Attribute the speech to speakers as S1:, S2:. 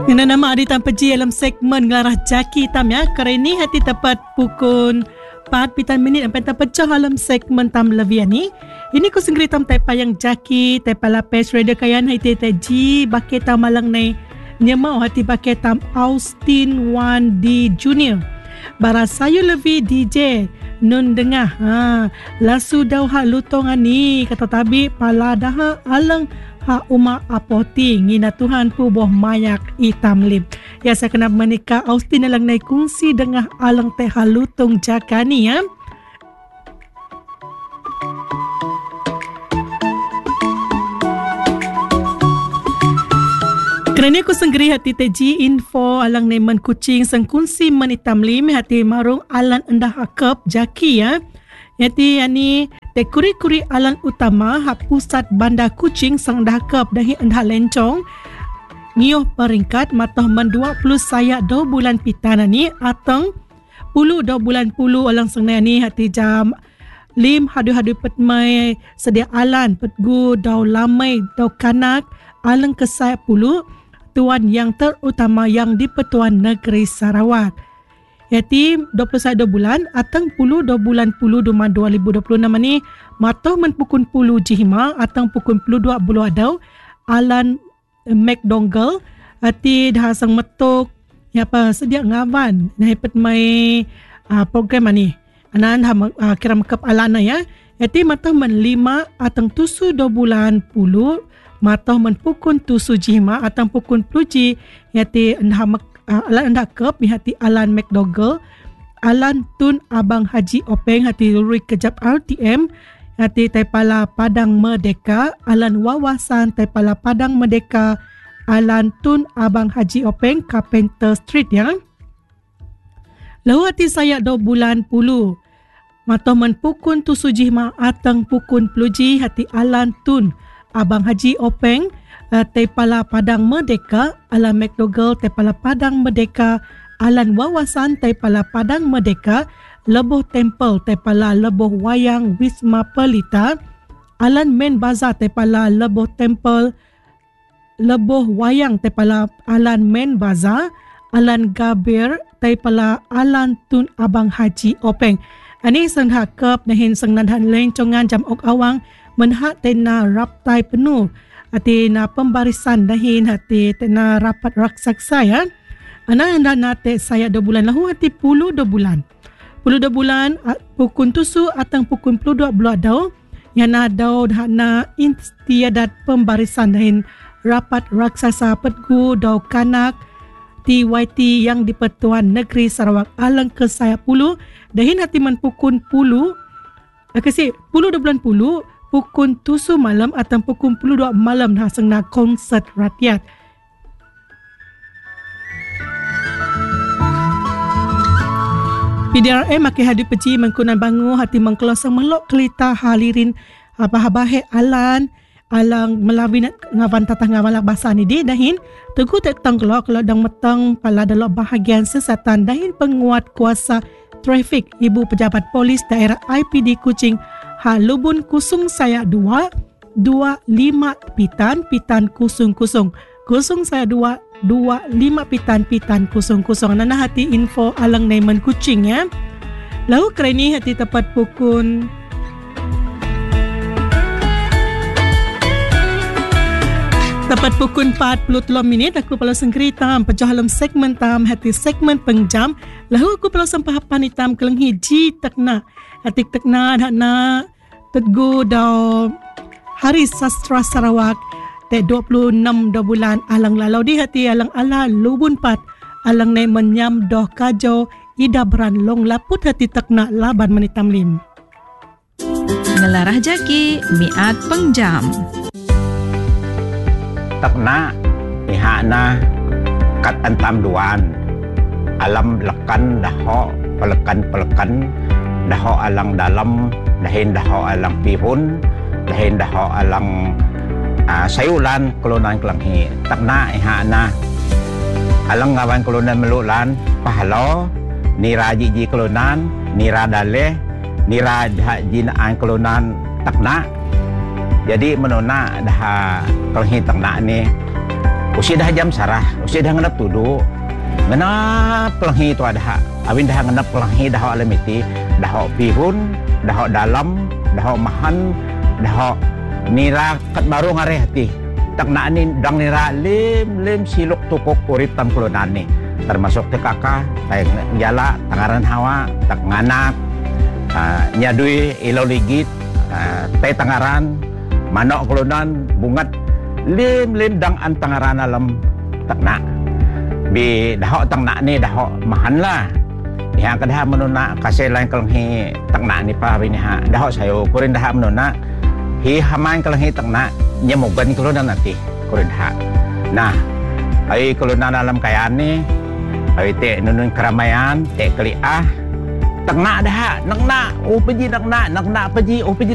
S1: Yang nama Adi Tampeji dalam segmen Ngelarah Jaki Tam ya. Kali ini hati tepat pukul 4 pitan minit sampai terpecah dalam segmen Tam Levian ni. Ini ku senggeri tam tepa yang Jaki, tepa lapis radio kayan hati teji bakai tam malang ni. Nyemau hati bakai tam Austin 1D Junior. Bara sayu lebih DJ nun dengah lasu dau hak lutongan ni kata tabi pala dah alang hak umat apoti ngina Tuhan pu boh mayak hitam lim. Ya saya kena menikah Austin alang naik kongsi dengah alang teh halutong jaka ni ya. Kerana aku senggeri hati teji info alang neman kucing sengkunsi menitam lim hati marung alan endah akap jaki ya. Yati yani te kuri-kuri alan utama hak pusat bandar kucing sang endah akap dahi endah lencong. Ngioh peringkat matah men 20 sayak 2 bulan pitana ni atang 10 2 bulan 10 alang sang ni hati jam lim hadu-hadu petmai sedia alan petgu dau lamai dau kanak alang kesai 10 tuan yang terutama yang di Pertuan Negeri Sarawak. Yaitu 21 bulan atang 10 2 bulan 10 Duma 2026 ni matoh men pukul 10 jihima atang pukul 22 bulu adau alan McDongle ati dah sang metok ya apa sedia ngawan nah ipet mai program ni anan kira makap alana ya. Yaitu matoh men 5 atang 7 2 bulan 10 matah men pukun tu sujima atau pukun pluji yati alan anda kep hati alan McDougall alan tun abang Haji Openg hati luri kejap RTM hati Taipala Padang Merdeka alan wawasan Taipala Padang Merdeka alan tun abang Haji Openg Carpenter Street ya. Lalu hati saya 2 bulan 10 matah men pukun tu sujima atau pukun pluji hati alan tun Abang Haji Openg Taipala Padang Merdeka alan McDougall Taipala Padang Merdeka alan wawasan Taipala Padang Merdeka Leboh Temple Taipala Leboh Wayang Wisma Pelita alan Main Bazar Taipala Leboh Temple Leboh Wayang Taipala alan Main Bazar alan Gabir Taipala alan Tun Abang Haji Openg. Ani sang hakap nahin sang nanhan lencongan jam ok awang menhak tena raptai penuh hati na pembarisan dahin hati tena rapat raksasa ya. Ana anda nate saya 2 bulan lahu hati 10 2 bulan pukun tusu atang pukun 22 bulan dau yang adau na istiadat pembarisan dahin rapat raksasa petgu dau kanak TYT yang di Pertuan Negeri Sarawak alang ke saya 10 dahin hati men pukun 10 kasi 10 2 bulan 10 pukul 7 malam atau pukul 22 malam dah sengna konsert rakyat. PDRM makai hadu peci mengkunan bangu hati mengkelosang melok kelita halirin apa-habahe alan alang melawin ngawan tatah ngawan bahasa ni di dahin teguh tetang kalau dang metang pala dalam bahagian sesatan dahin penguat kuasa trafik ibu pejabat polis daerah IPD Kuching Halubun kusung saya 225 pitan kusung saya 225 pitan kusung nana hati info alang naiman Kuching ya. Lalu kali ini hati tepat pukul Tepat pukul 43 minit aku perlu sengkeri tam pecah dalam segmen tam hati segmen pengjam. Lalu aku perlu sempahapan hitam kelenghi ji tekna hati tekna dana tegu dau Hari Sastra Sarawak te 26 2 bulan alang lalau di hati alang ala lubun pat alang nai menyam doh kajo ida beran long laput hati tekna laban menitam lim.
S2: Ngelarah Jaki miat pengjam.
S3: Takna ihana kat antam duan alam lekan daho pelekan daho alang dalam dahin daho alang pihun dahin daho alang sayulan kolonan kelanghi takna ihana alang ngawan kolonan melulan pahalo nira jiji kolonan nira daleh nira jinaan kolonan takna. Jadi menona dah kelenghi takna ni Usi dah jam sarah, usi dah ngenap tudu. Ngena pelanghi tu ada. Awin dah ngenap pelanghi dah alam iti, dah pihun, dah dalam, dah mahan, dah nira kat baru ngare hati. Tak nak ni dang nira lim siluk tukuk urip tam kulunan ni. Termasuk te kakak, tay jala, tangaran hawa, tak nganak, nyadui ilau ligit, tay tangaran, manok kulunan, bungat, lim dang an tangaran alam tak nak. Bi dahok tang nak ni dahok mahan lah. Yang kedah menuna kasih lain kelenghi tak nak ni pa bini ha. Dahok sayo kurin dah menuna. Hi haman kelenghi tak nak nyemugan kulunan nanti kurin ha. Nah, ai kulunan dalam kayaan ni, ai te nunun keramaian, te keliah. Tak nak dah, nak, upaji nak, paji, upaji